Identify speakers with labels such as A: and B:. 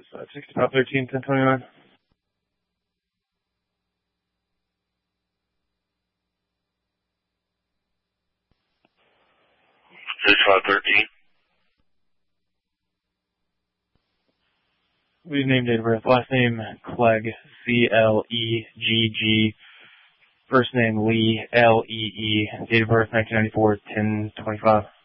A: 6513, 1029.
B: 6513.
A: Lead name, date of birth, last name Clegg, C-L-E-G-G, first name Lee, L-E-E, date of birth 1994, 1025.